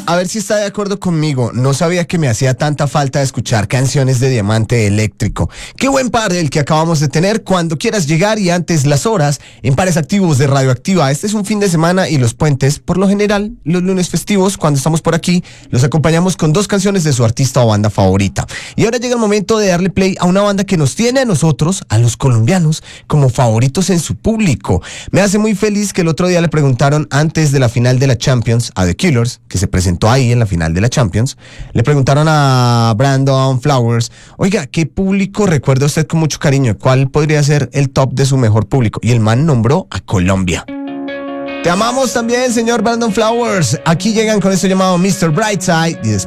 A ver si está de acuerdo conmigo. No sabía que me hacía tanta falta escuchar canciones de Diamante Eléctrico. Qué buen par el que acabamos de tener. Cuando quieras llegar y antes las horas en pares activos de Radioactiva. Este es un fin de semana y los puentes, por lo general, los lunes festivos, cuando estamos por aquí, los acompañamos con 2 canciones de su artista o banda favorita. Y ahora llega el momento de darle play a una banda que nos tiene a nosotros, a los colombianos, como favoritos en su público. Me hace muy feliz que el otro día le preguntaron antes de la final de la Champions a The Killers, que se presentó ahí en la final de la Champions, le preguntaron a Brandon Flowers, oiga, ¿qué público recuerda usted con mucho cariño? ¿Cuál podría ser el top de su mejor público? Y el man nombró a Colombia. Te amamos también, señor Brandon Flowers. Aquí llegan con esto llamado Mr. Brightside y después